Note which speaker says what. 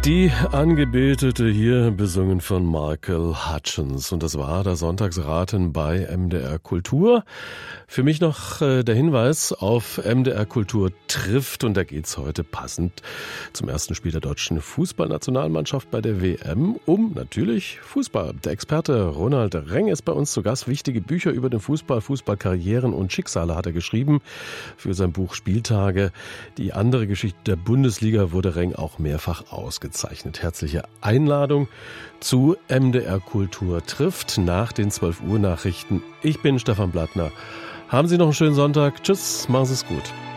Speaker 1: Die Angebetete hier, besungen von Michael Hutchence. Und das war das Sonntagsraten bei MDR Kultur. Für mich noch der Hinweis auf MDR Kultur trifft. Und da geht's heute passend zum ersten Spiel der deutschen Fußballnationalmannschaft bei der WM um natürlich Fußball. Der Experte Ronald Reng ist bei uns zu Gast. Wichtige Bücher über den Fußball, Fußballkarrieren und Schicksale hat er geschrieben für sein Buch Spieltage. Die andere Geschichte der Bundesliga wurde Reng auch mehrfach ausgezeichnet. Herzliche Einladung zu MDR Kultur trifft nach den 12 Uhr Nachrichten. Ich bin Stefan Blattner. Haben Sie noch einen schönen Sonntag. Tschüss, machen Sie es gut.